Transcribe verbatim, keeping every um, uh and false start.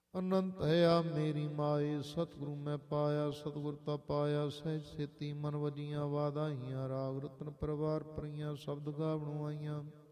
ਅਨੰਤ ਹੈ ਮੇਰੀ ਮਾਏ, ਸਤਿਗੁਰੂ ਮੈਂ ਪਾਇਆ, ਸਤਿਗੁਰ ਤਾ ਪਾਇਆ, ਸਹਿਜ ਸੇਤੀ ਮਨ ਵਜੀਆਂ ਵਾਧਾਈਆਂ, ਰਾਗ ਰਤਨ ਪਰਵਾਰ ਪਰੀਆਂ, ਸ਼ਬਦ ਗਾਵਣੋਂ ਆਈਆਂ।